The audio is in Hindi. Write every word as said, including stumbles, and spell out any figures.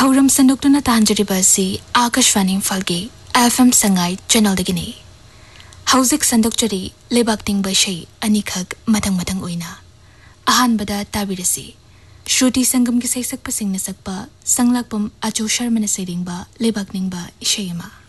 थौरम संदुक्तुना तांजरिबासी आकाशवाणी फलगे एफएम संगाई चैनल दगिनी हौजिक संदुक्चरी लेबाक्तिंग बशै अनिखक मथंग मथंग ओइना अहानबदा ताबिरसी श्रुति संगम की सैसक पसिंग नसकपा संगलाकपम आचो शर्मन सेरिंगबा लेबाक्निंगबा इशैमा